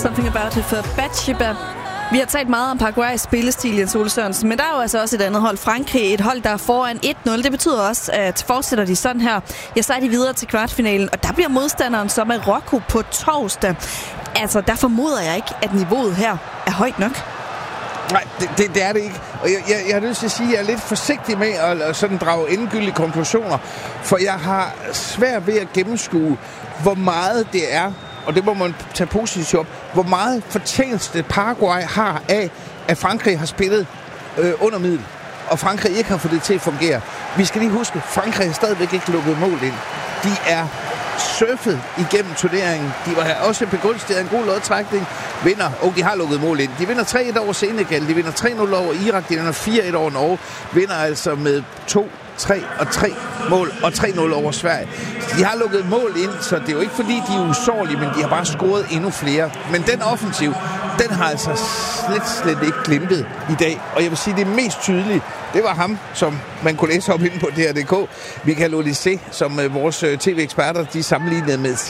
Something About It for Bathsheba. Vi har talt meget om Paraguays spillestil, Jens Ole Sørensen, men der er jo altså også et andet hold, Frankrig, et hold, der er foran 1-0. Det betyder også, at fortsætter de sådan her, ja, så er de videre til kvartfinalen, og der bliver modstanderen så Marokko på torsdag. Altså, der formoder jeg ikke, at niveauet her er højt nok. Nej, det er det ikke. Og jeg har lyst til at sige, at jeg er lidt forsigtig med at sådan drage endegyldige konklusioner, for jeg har svært ved at gennemskue, hvor meget det er, og det må man tage positivt op, hvor meget fortjeneste Paraguay har af, at Frankrig har spillet under middel, og Frankrig ikke har fået det til at fungere. Vi skal lige huske, Frankrig har stadigvæk ikke lukket mål ind. De er surfet igennem turneringen. De var også begunstiget af en god lodtrækning. Vinder, de har lukket mål ind. De vinder 3-1 over Senegal, de vinder 3-0 over Irak, de vinder 4-1 over Norge, vinder altså med 2, 3 og 3 mål og 3-0 over Sverige. De har lukket mål ind, så det er jo ikke fordi, de er usårlige, men de har bare scoret endnu flere. Men den offensiv, den har altså slet ikke glimtet i dag. Og jeg vil sige, det mest tydelige, det var ham, som man kunne læse op inde på DR.dk, Michael Olise, som vores tv-eksperter, de sammenlignede med